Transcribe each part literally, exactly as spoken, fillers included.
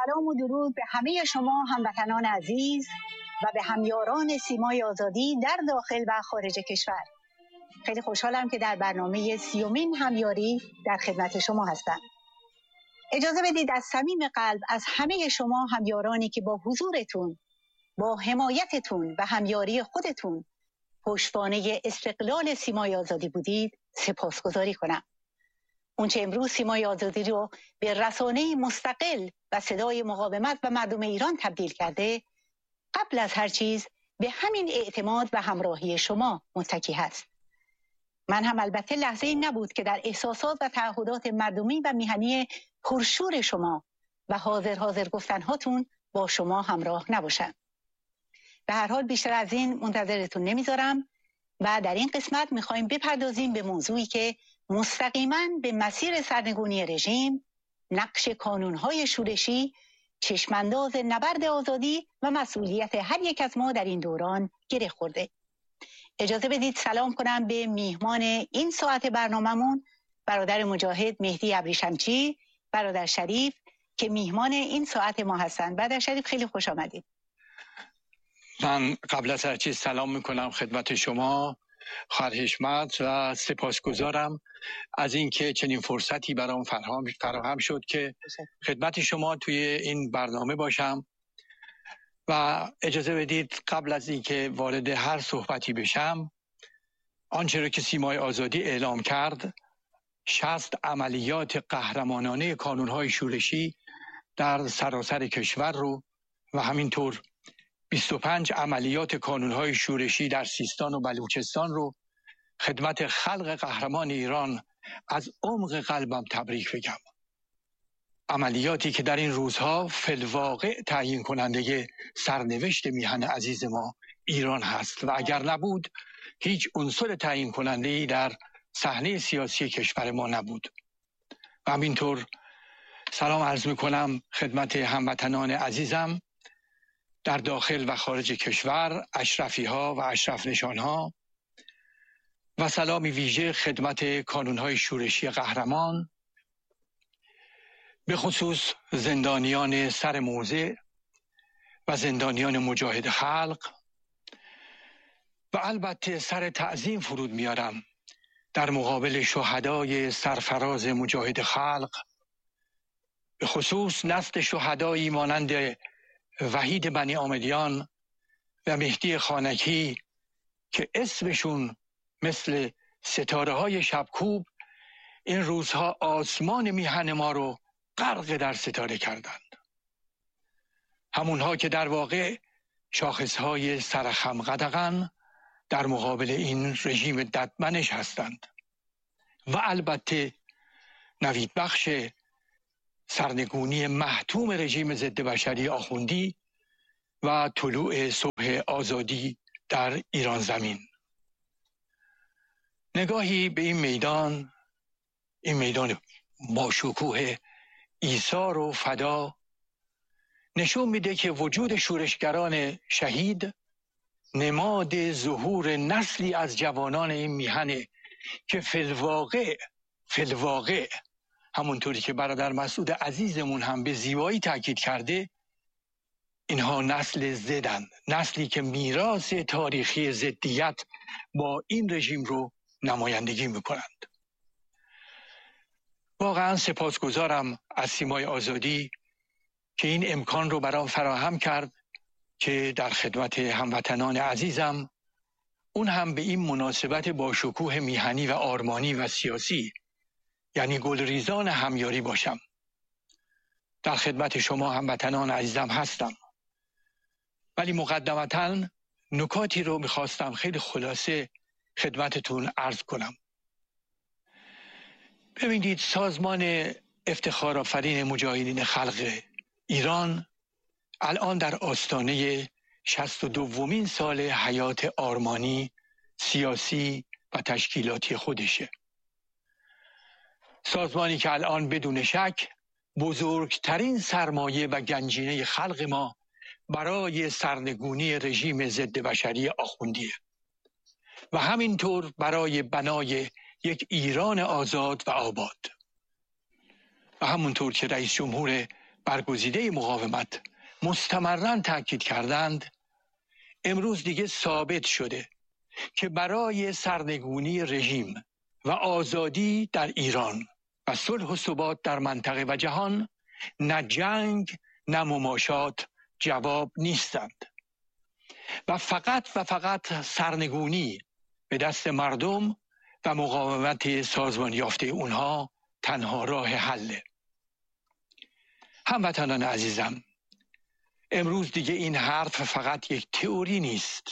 سلام و درود به همه شما هموطنان عزیز و به همیاران سیمای آزادی در داخل و خارج کشور. خیلی خوشحالم که در برنامه سیومین همیاری در خدمت شما هستم. اجازه بدید از صمیم قلب از همه شما همیارانی که با حضورتون، با حمایتتون و همیاری خودتون پشتوانه استقلال سیمای آزادی بودید سپاسگزاری کنم. اونچه امروز سیمای آزادی رو به رسانه مستقل و صدای مقاومت و مردم ایران تبدیل کرده، قبل از هر چیز به همین اعتماد و همراهی شما متکی هست. من هم البته لحظه این نبود که در احساسات و تعهدات مردمی و میهنی پرشور شما و حاضر حاضر گفتنهاتون با شما همراه نباشم. به هر حال بیشتر از این منتظرتون نمیذارم و در این قسمت میخوایم بپردازیم به موضوعی که مستقیما به مسیر سرنگونی رژیم، نقش کانونهای شورشی، چشمانداز نبرد آزادی و مسئولیت هر یک از ما در این دوران گره خورده. اجازه بدید سلام کنم به میهمان این ساعت برنامه‌مون، برادر مجاهد مهدی ابریشمچی، برادر شریف که میهمان این ساعت ما هستند. برادر شریف خیلی خوش آمدید. من قبل از هر چیز سلام میکنم خدمت شما، خواهر حشمت، و سپاسگزارم از اینکه چنین فرصتی برام فراهم شد که خدمت شما توی این برنامه باشم. و اجازه بدید قبل از اینکه وارد هر صحبتی بشم، آنچه را که سیمای آزادی اعلام کرد، شصت عملیات قهرمانانه کانونهای شورشی در سراسر کشور رو و همینطور بیست و پنج عملیات کانونهای شورشی در سیستان و بلوچستان رو خدمت خلق قهرمان ایران از عمق قلبم تبریک بگم. عملیاتی که در این روزها فی‌الواقع تعیین کننده سرنوشت میهن عزیز ما ایران هست و اگر نبود هیچ عنصر تعیین کننده‌ای در صحنه سیاسی کشور ما نبود. و همینطور سلام عرض میکنم خدمت هموطنان عزیزم در داخل و خارج کشور، اشرفی ها و اشرف نشان ها، و سلامی ویژه خدمت کانونهای شورشی قهرمان، به خصوص زندانیان سر موضع و زندانیان مجاهد خلق، و البته سر تعظیم فرود میارم در مقابل شهدای سرفراز مجاهد خلق، به خصوص نسل شهدایی مانند وحید بنی آمدیان و مهدی خانکی که اسمشون مثل ستاره های شبکوب این روزها آسمان میهن ما رو غرق در ستاره کردند. همونها که در واقع شاخصهای سرخم قدغن در مقابل این رژیم ددمنش هستند. و البته نوید بخش سرنگونی محتوم رژیم ضد بشری آخوندی و طلوع صبح آزادی در ایران زمین. نگاهی به این میدان، این میدان با شکوه ایثار و فدا، نشون میده که وجود شورشگران شهید نماد ظهور نسلی از جوانان این میهنه که فی‌الواقع فی‌الواقع همونطوری که برادر مسعود عزیزمون هم به زیبایی تاکید کرده، اینها نسل زدن، نسلی که میراث تاریخی ضدیت با این رژیم رو نمایندگی میکنند. واقعا سپاسگزارم از سیمای آزادی که این امکان رو برام فراهم کرد که در خدمت هموطنان عزیزم، اون هم به این مناسبت با شکوه میهنی و آرمانی و سیاسی، یعنی گلریزان همیاری باشم. در خدمت شما هموطنان عزیزم هستم، ولی مقدمتاً نکاتی رو میخواستم خیلی خلاصه خدمتتون عرض کنم. ببینید، سازمان افتخارآفرین مجاهدین خلق ایران الان در آستانه شصت و دومین سال حیات آرمانی، سیاسی و تشکیلاتی خودشه. سازمانی که الان بدون شک بزرگترین سرمایه و گنجینه خلق ما برای سرنگونی رژیم ضد بشری آخوندیه و همینطور برای بنای یک ایران آزاد و آباد. و همونطور که رئیس جمهور برگزیده مقاومت مستمراً تاکید کردند، امروز دیگه ثابت شده که برای سرنگونی رژیم و آزادی در ایران و صلح و ثبات در منطقه و جهان نه جنگ نه مماشات جواب نیستند و فقط و فقط سرنگونی به دست مردم و مقاومت سازمان یافته اونها تنها راه حله. هموطنان عزیزم، امروز دیگه این حرف فقط یک تئوری نیست،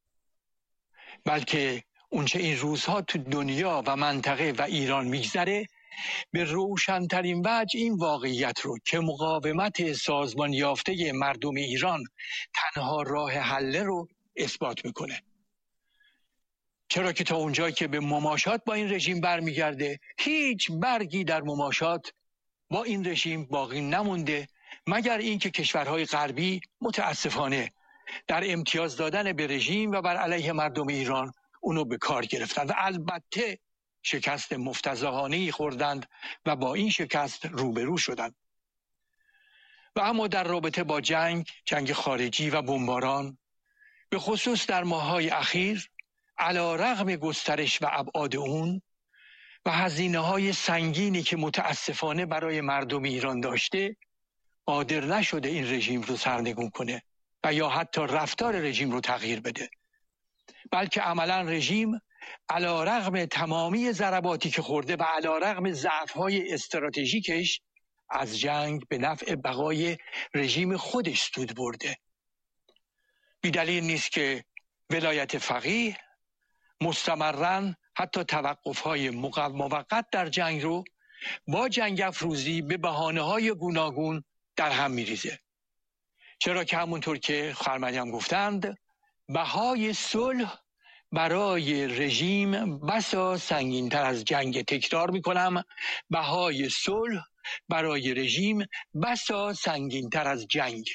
بلکه اونچه این روزها تو دنیا و منطقه و ایران میگذره به روشنترین وجه این واقعیت رو که مقاومت سازمان یافته مردم ایران تنها راه حل رو اثبات میکنه. چرا که تا اونجایی که به مماشات با این رژیم برمیگرده، هیچ برگی در مماشات با این رژیم باقی نمونده مگر اینکه کشورهای غربی متاسفانه در امتیاز دادن به رژیم و بر علیه مردم ایران اونو به کار گرفتند و البته شکست مفتضحانه‌ای خوردند و با این شکست روبرو شدند. و اما در رابطه با جنگ، جنگ خارجی و بمباران، به خصوص در ماه‌های اخیر، علی‌رغم گسترش و ابعاد اون و هزینه‌های سنگینی که متاسفانه برای مردم ایران داشته، قادر نشده این رژیم رو سرنگون کنه و یا حتی رفتار رژیم رو تغییر بده، بلکه عملاً رژیم علی‌رغم تمامی ضرباتی که خورده و علی‌رغم ضعف‌های استراتژیکش از جنگ به نفع بقای رژیم خودش سود برده. بی‌دلیل نیست که ولایت فقیه مستمراً حتی توقف‌های موقت در جنگ رو با جنگ افروزی به بهانه‌های گوناگون در هم می‌ریزه. چرا که همونطور که خواهرمریم گفتند، بهای صلح برای رژیم بسا سنگین‌تر از جنگ. تکرار می‌کنم، بهای صلح برای رژیم بسا سنگین‌تر از جنگ.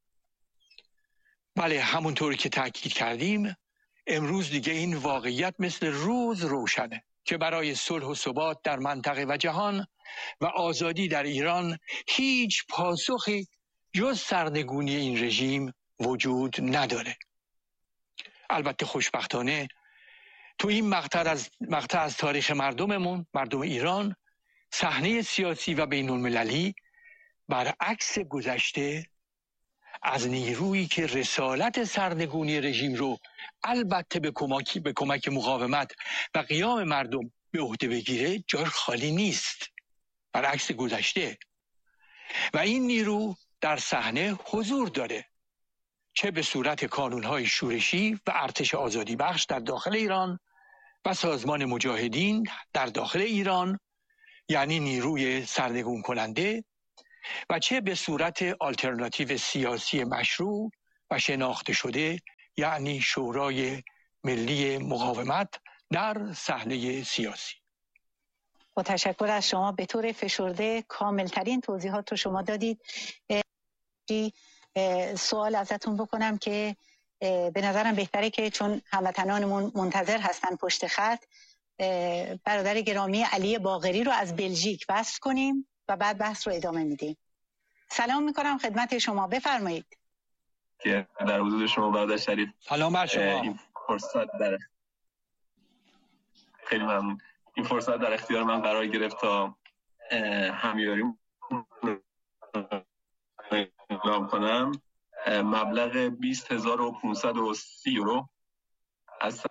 بله، همونطور که تاکید کردیم، امروز دیگه این واقعیت مثل روز روشنه که برای صلح و ثبات در منطقه و جهان و آزادی در ایران هیچ پاسخی جز سرنگونی این رژیم وجود نداره. البته خوشبختانه تو این مقطع از مقطع از تاریخ مردممون، مردم ایران، صحنه سیاسی و بین المللی برعکس گذشته از نیرویی که رسالت سرنگونی رژیم رو البته به کمک به کمک مقاومت و قیام مردم به عهده بگیره جای خالی نیست. برعکس گذشته و این نیرو در صحنه حضور داره، چه به صورت کانون‌های شورشی و ارتش آزادی بخش در داخل ایران و سازمان مجاهدین در داخل ایران، یعنی نیروی سرنگون کننده، و چه به صورت آلترناتیو سیاسی مشروع و شناخته شده، یعنی شورای ملی مقاومت در صحنه سیاسی. با تشکر از شما، به طور فشرده کاملترین توضیحات رو شما دادید. سوال ازتون بکنم که به نظرم بهتره که چون هموطنانمون منتظر هستن پشت خط، برادر گرامی علی باقری رو از بلژیک وصل کنیم و بعد بحث رو ادامه میدیم. سلام میکنم خدمت شما، بفرمایید. که در حضور شما برادر شریف، سلام بر شما. این فرصت در خیلی ممنون این فرصت در اختیار من قرار گرفت تا همیاری اعلام کنم. مبلغ بیست هزار و پانصد و سی یورو از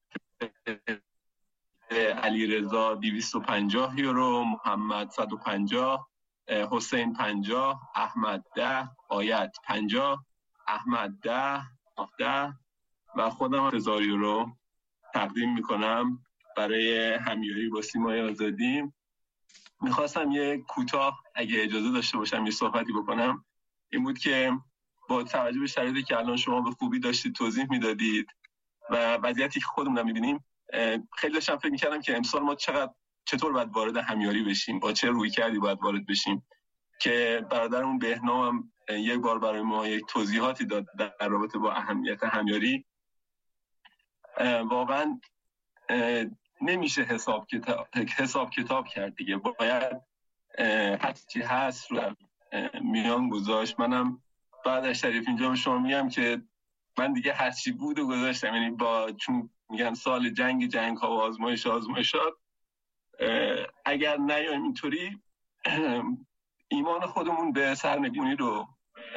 علیرضا دویست و پنجاه یورو، محمد صد و پنجاه، حسین پنجاه، احمد ده، آیت پنجاه، احمد ده، ده و خودم هزار یورو تقدیم میکنم برای همیاری با سیمای آزادی. میخواستم یه کوتاه اگه اجازه داشته باشم یه صحبتی بکنم. این بود که با توجه به شرایطی که الان شما به خوبی داشتید توضیح میدادید و وضعیتی که خودمون میبینیم، خیلی داشتم فکر میکردم که امسال ما چقدر چطور باید وارد همیاری بشیم، با چه رویکردی باید وارد بشیم، که برادرمون بهنام هم یک بار برای ما یک توضیحاتی داد در رابطه با اهمیت همیاری. واقعا نمیشه حساب کتاب حساب کتاب کرد دیگه. باید هرچی هست رو میان گذاشت. منم بعد از شریف اینجا به شما میگم که من دیگه هرچی بود و گذاشتم، یعنی با چون میگن سال جنگ جنگ ها و آزمایش آزمایشات، اگر نیایم اینطوری ایمان خودمون به سرنگونی رو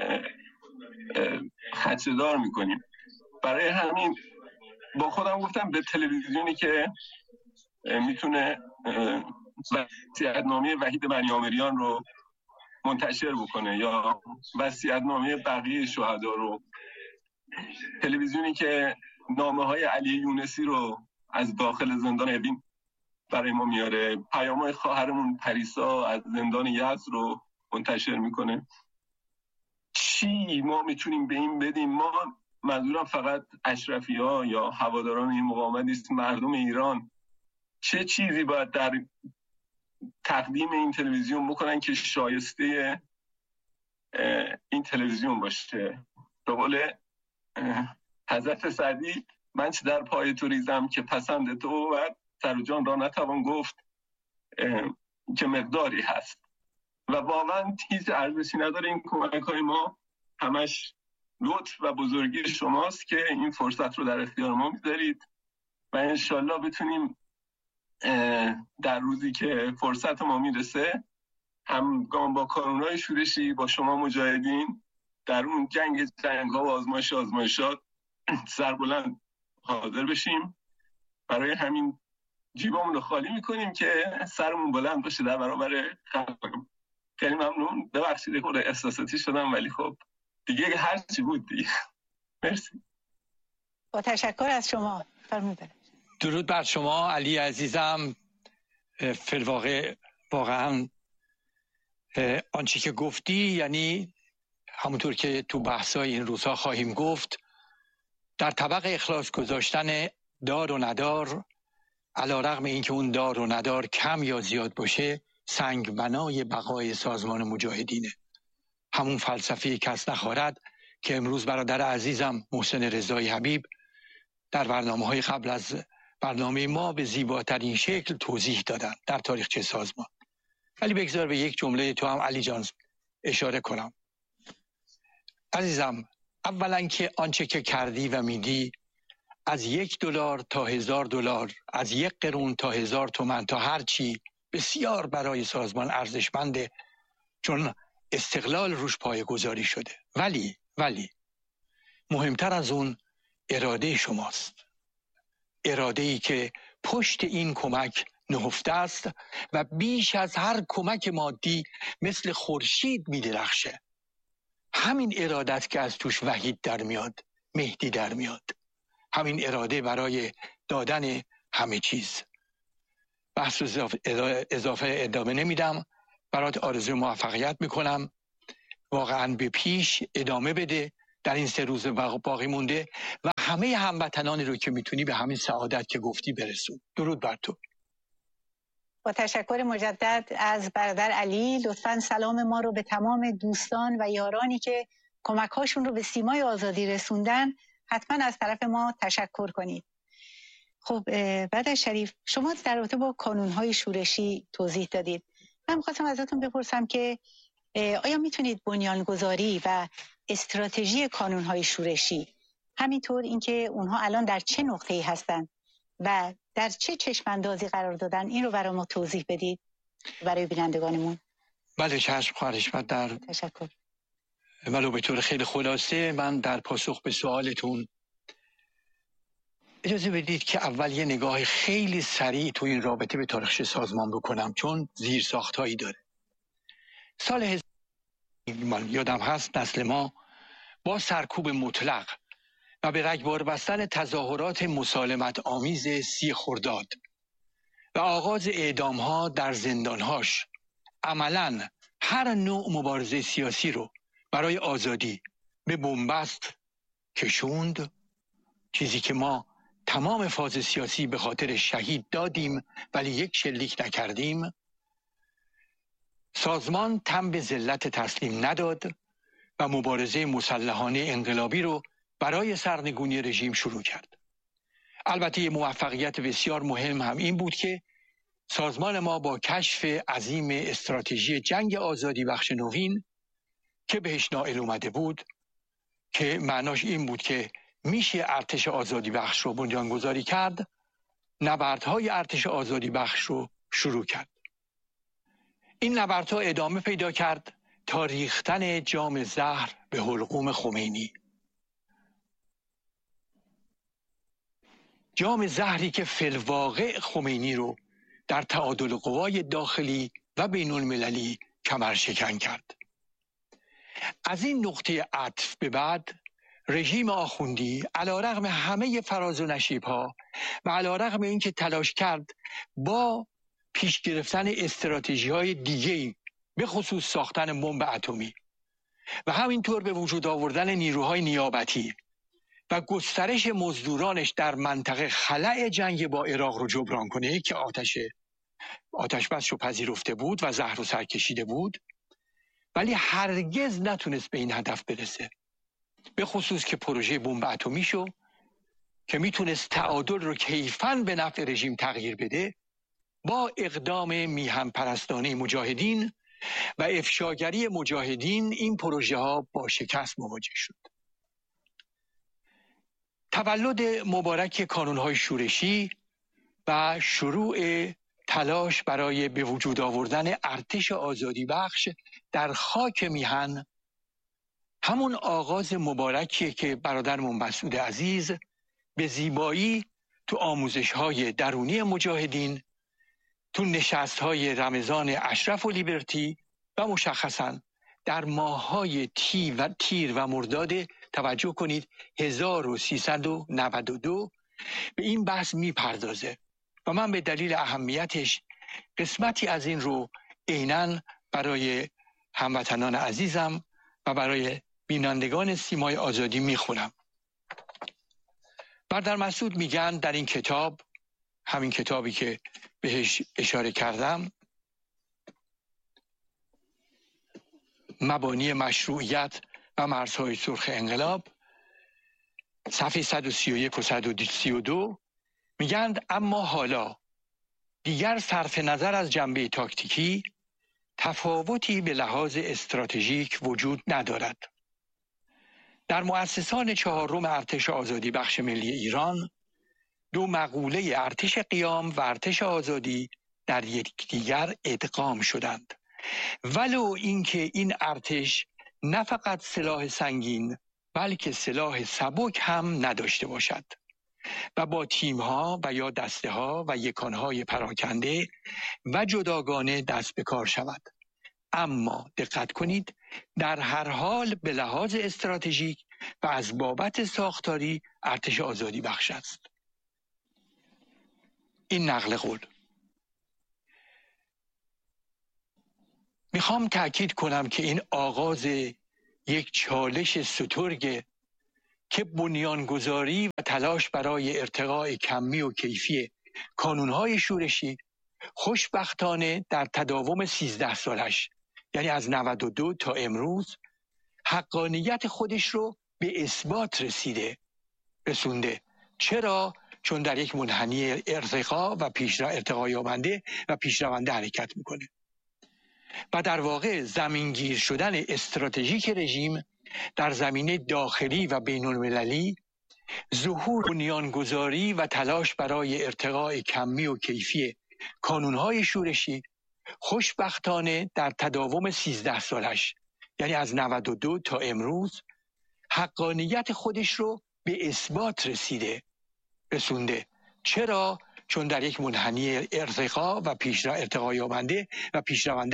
خدشه‌دار میکنیم. برای همین با خودم گفتم به تلویزیونی که میتونه وصیت‌نامه وحید بنیامریان رو منتشر بکنه یا وصیت‌نامه بقیه شهدا رو، تلویزیونی که نامه های علی یونسی رو از داخل زندان اوین برای ما میاره، پیام‌های خواهرمون پریسا از زندان یزد رو منتشر میکنه، چی ما میتونیم به این بدیم؟ ما منظورم فقط اشرفی‌ها یا هواداران این مقاومت نیست، مردم ایران چه چیزی باید در تقدیم این تلویزیون بکنن که شایسته این تلویزیون باشه؟ به قول حضرت سعدی، من چه در پای تو ریزم که پسند تو و سر و جان را نتوان گفت که مقداری هست. و واقعا هیچ ارزشی نداره این کمک‌های ما، همش لطف و بزرگی شماست که این فرصت رو در اختیار ما میذارید و انشالله بتونیم در روزی که فرصت ما میرسه همگام با کانون‌های شورشی با شما مجاهدین در اون جنگ جنگ‌ها و آزمایش آزمایشات سربلند حاضر بشیم. برای همین جیبامون رو خالی میکنیم که سرمون بلند باشه در برابر خلق. خیلی ممنون، ببخشید خود احساساتی شدم ولی خب دیگه هر چی بود دیگه. مرسی. با تشکر از شما. فرمودید. درود بر شما علی عزیزم. فی‌الواقع واقعا آنچه که گفتی، یعنی همونطور که تو بحث‌های این روزها خواهیم گفت، در طبق اخلاص گذاشتن دار و ندار، علی رغم اینکه اون دار و ندار کم یا زیاد باشه، سنگ بنای بقای سازمان مجاهدینه. همون فلسفه کس نخوارد که امروز برادر عزیزم محسن رضایی حبیب در برنامه‌های قبل از برنامه ما به زیباترین شکل توضیح دادن در تاریخچه سازمان. ولی بگذار به یک جمله تو هم علی جان اشاره کنم. عزیزم، اولا که آنچه که کردی و میدی، از یک دلار تا هزار دلار، از یک قرون تا هزار تومان تا هر چی، بسیار برای سازمان ارزشمنده، چون استقلال روش پایه‌گذاری شده. ولی ولی مهمتر از اون اراده شماست، اراده ای که پشت این کمک نهفته است و بیش از هر کمک مادی مثل خورشید می‌درخشه. همین ارادت که از توش وحید در میاد، مهدی در میاد، همین اراده برای دادن همه چیز. بحث اضافه ادامه نمیدم، برات آرزوی موفقیت میکنم. واقعا به پیش ادامه بده در این سه روز باقی مونده و همه هموطنانی رو که میتونی به همین سعادت که گفتی برسون. درود بر تو. با تشکر مجدد از برادر علی، لطفاً سلام ما رو به تمام دوستان و یارانی که کمک‌هاشون رو به سیمای آزادی رسوندن حتما از طرف ما تشکر کنید. خب بعد از شریف، شما در رابطه با کانون‌های شورشی توضیح دادید. من می‌خواستم ازتون بپرسم که آیا میتونید بنیانگذاری و استراتژی کانون‌های شورشی، همینطور اینکه اونها الان در چه نقطه‌ای هستن و در چه چشم‌اندازی قرار دادن، این رو برای ما توضیح بدید برای بینندگانمون؟ بله چشم، خواهش می‌کنم. در تشکر. ولو به طور خیلی خلاصه من در پاسخ به سوالتون اجازه بدید که اول یه نگاه خیلی سریع تو این رابطه به تاریخچه سازمان بکنم، چون زیرساخت‌هایی داره. سال هزار من یادم هست نسل ما با سرکوب مطلق و به رگبار بستن تظاهرات مسالمت آمیز سی خرداد و آغاز اعدام‌ها در زندان‌هاش عملاً هر نوع مبارزه سیاسی رو برای آزادی به بنبست کشوند، چیزی که ما تمام فاز سیاسی به خاطر شهید دادیم ولی یک شلیک نکردیم. سازمان تن به ذلت تسلیم نداد و مبارزه مسلحانه انقلابی رو برای سرنگونی رژیم شروع کرد. البته یه موفقیت بسیار مهم هم این بود که سازمان ما با کشف عظیم استراتژی جنگ آزادی بخش نوین که بهش نائل اومده بود که معناش این بود که میشه ارتش آزادی بخش رو بنیانگذاری کرد، نبردهای ارتش آزادی بخش رو شروع کرد. این نبردها ادامه پیدا کرد تا ریختن جام زهر به حلقوم خمینی. جام زهری که فی‌الواقع خمینی رو در تعادل قوای داخلی و بین المللی کمرشکن کرد. از این نقطه عطف به بعد رژیم آخوندی علیرغم همه فراز و نشیب‌ها و علیرغم اینکه تلاش کرد با پیش گرفتن استراتژی‌های دیگه‌ای به خصوص ساختن بمب اتمی و همینطور به وجود آوردن نیروهای نیابتی و گسترش مزدورانش در منطقه خلأ جنگ با عراق رو جبران کنه که آتش آتش بس رو پذیرفته بود و زهر رو سر کشیده بود، ولی هرگز نتونست به این هدف برسه. به خصوص که پروژه بمب اتمی شو که میتونست تعادل رو کیفاً به نفع رژیم تغییر بده، با اقدام میهن پرستانه مجاهدین و افشاگری مجاهدین این پروژه ها با شکست مواجه شد. تولد مبارک کانون‌های شورشی و شروع تلاش برای به وجود آوردن ارتش آزادی بخش در خاک میهن همون آغاز مبارکیه که برادرمون مسعود عزیز به زیبایی تو آموزش‌های درونی مجاهدین، تو نشست‌های رمضان اشرف و لیبرتی و مشخصاً در ماه‌های تی و تیر و مرداد توجه کنید هزار و سیصد و نود و دو به این بحث میپردازه و من به دلیل اهمیتش قسمتی از این رو عیناً برای هموطنان عزیزم و برای بینندگان سیمای آزادی میخونم. برادر مسعود میگن در این کتاب، همین کتابی که بهش اشاره کردم، مبانی مشروعیت و مرزهای سرخ انقلاب، صفحه صد و سی و یک و صد و سی و دو، میگن اما حالا دیگر صرف نظر از جنبه تاکتیکی تفاوتی به لحاظ استراتژیک وجود ندارد. در مؤسسان چهارم ارتش آزادی بخش ملی ایران دو مقوله ارتش قیام و ارتش آزادی در یکدیگر ادغام شدند، ولو اینکه این ارتش نه فقط سلاح سنگین بلکه سلاح سبک هم نداشته باشد و با تیم‌ها و یا دسته‌ها و یکانهای پراکنده و جداگانه دست به کار شود. اما دقت کنید در هر حال به لحاظ استراتژیک و از بابت ساختاری ارتش آزادی بخش است. این نقل قول. میخوام تأکید کنم که این آغاز یک چالش سترگ که بنیانگذاری و تلاش برای ارتقاء کمی و کیفی کانونهای شورشی خوشبختانه در تداوم سیزده سالش، یعنی از نود و دو تا امروز، حقانیت خودش رو به اثبات رسیده رسونده. چرا؟ چون در یک منحنی ارتقا و پیشرو ارتقا یابنده و پیشرونده حرکت میکنه و در واقع زمینگیر شدن استراتژیک رژیم در زمینه داخلی و بین المللی، ظهور بنیانگذاری و تلاش برای ارتقاء کمی و کیفی کانونهای شورشی خوشبختانه در تداوم سیزده سالش، یعنی از نود و دو تا امروز، حقانیت خودش رو به اثبات رسیده رسونده. چرا؟ چون در یک منحنی ارتقا و پیشرو ارتقا یابنده و پیشرونده